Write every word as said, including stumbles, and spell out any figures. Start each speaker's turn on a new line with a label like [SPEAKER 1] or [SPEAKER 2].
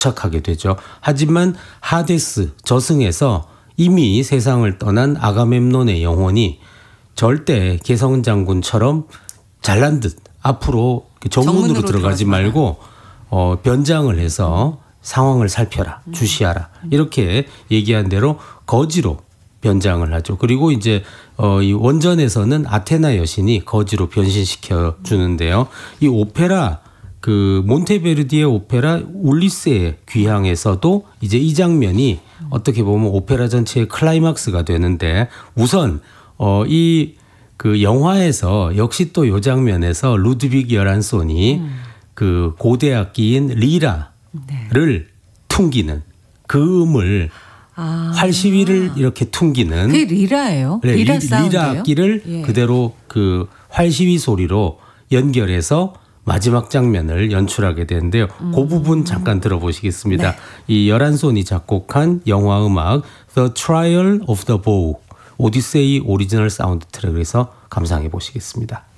[SPEAKER 1] 도착하게 되죠. 하지만 하데스 저승에서 이미 세상을 떠난 아가멤논의 영혼이 절대 개성 장군처럼 잘난 듯 앞으로 정문으로, 정문으로 들어가지 말고 어, 변장을 해서 상황을 살펴라, 주시하라 이렇게 얘기한 대로 거지로 변장을 하죠. 그리고 이제 어, 이 원전에서는 아테나 여신이 거지로 변신시켜 주는데요. 이 오페라 그 몬테베르디의 오페라 울리스의 귀향에서도 이제 이 장면이 어떻게 보면 오페라 전체의 클라이막스가 되는데 우선 어, 이 그 영화에서 역시 또 이 장면에서 루드빅 열한손이 음. 그 고대 악기인 리라를 네. 퉁기는 그 음을 아. 활시위를 이렇게 퉁기는
[SPEAKER 2] 그게 리라예요?
[SPEAKER 1] 네,
[SPEAKER 2] 리라
[SPEAKER 1] 리,
[SPEAKER 2] 사운드예요?
[SPEAKER 1] 리라 악기를 예. 그대로 그 활시위 소리로 연결해서 마지막 장면을 연출하게 되는데요. 음. 그 부분 잠깐 들어보시겠습니다. 네. 이 열한손이 작곡한 영화 음악 The Trial of the Bow 오디세이 오리지널 사운드 트랙에서 감상해 보시겠습니다.